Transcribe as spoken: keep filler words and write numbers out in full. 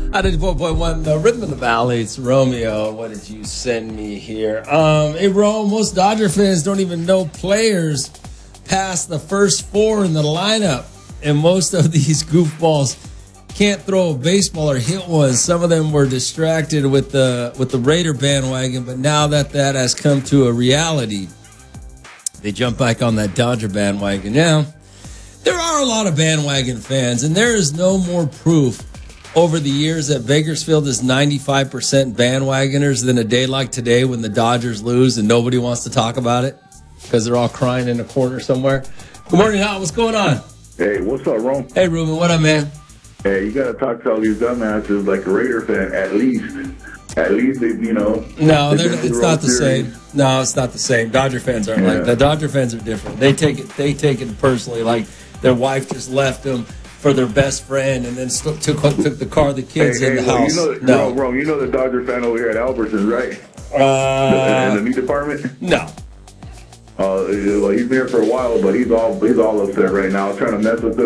I did four point one, the Rhythm of the Valley. It's Romeo. What did you send me here? Um, hey, Rome, most Dodger fans don't even know players past the first four in the lineup. And most of these goofballs can't throw a baseball or hit one. Some of them were distracted with the with the Raider bandwagon, but now that that has come to a reality, they jump back on that Dodger bandwagon. Now, there are a lot of bandwagon fans, and there is no more proof over the years that Bakersfield is ninety-five percent bandwagoners than a day like today when the Dodgers lose and nobody wants to talk about it because they're all crying in a corner somewhere. Good morning, Al. What's going on? Hey, what's up, Rome? Hey, Ruben. What up, man? Hey, you got to talk to all these dumbasses like a Raider fan, at least. At least, they, you know. No, it's not the same. No, it's not the same. Dodger fans aren't yeah. like that. Dodger fans are different. They take it They take it personally, like their wife just left them for their best friend and then took, took the car, the kids hey, in hey, the well, house. You know, no. Wrong, wrong. You know the Dodger fan over here at Albertsons, right? Uh, in the meat department? No. Uh, well, he's been here for a while, but he's all he's all upset right now, trying to mess with us.